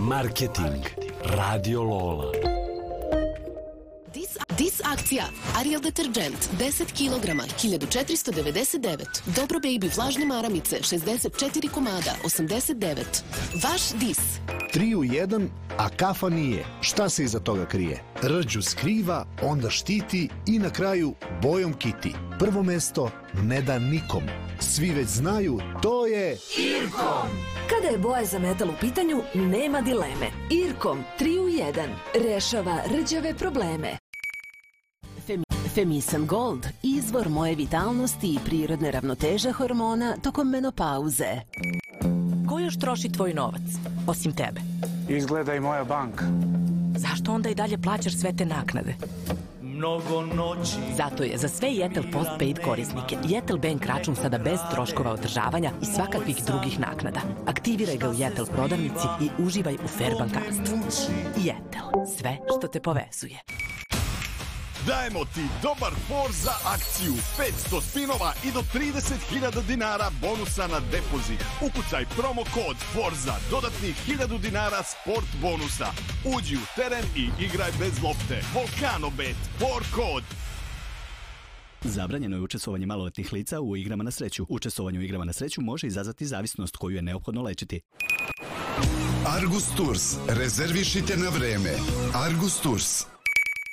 Marketing. Radio Lola. Dis akcija. Ariel deterđent 10 kg 1499. Dobro baby vlažne maramice 64 komada 89. Vaš Dis. 3 u 1, a kafa nije. Šta se iza toga krije? Rđu skriva, onda štiti i na kraju bojom kiti. Prvo mesto ne da nikom. Svi već znaju, to je Irkom. Kada je boja za metal u pitanju, nema dileme. Irkom 3 u 1 rešava rđave probleme. Femisan Gold, izvor moje vitalnosti i prirodne ravnoteže hormona tokom menopauze. Ko još troši tvoj novac, osim tebe? Izgleda i moja banka. Zašto onda i dalje plaćaš sve te naknade? Mnogo noći. Zato je za sve Jetel Postpaid korisnike Jetel Bank račun sada bez troškova održavanja i svakakvih drugih naknada. Aktiviraj ga u Jetel prodavnici i uživaj u fair bankarstvu. Jetel, sve što te povezuje. Dajemo ti dobar for za akciju. 500 spinova i do 30.000 dinara bonusa na depozit. Ukucaj promo kod FORZA. Dodatnih 1000 dinara sport bonusa. Uđi u teren i igraj bez lopte. Volkanobet. For kod. Zabranjeno je učestvovanje maloletnih lica u igrama na sreću. Učestvovanje u igrama na sreću može izazvati zavisnost koju je neophodno lečiti. Argus Tours. Rezervišite na vreme. Argus Tours.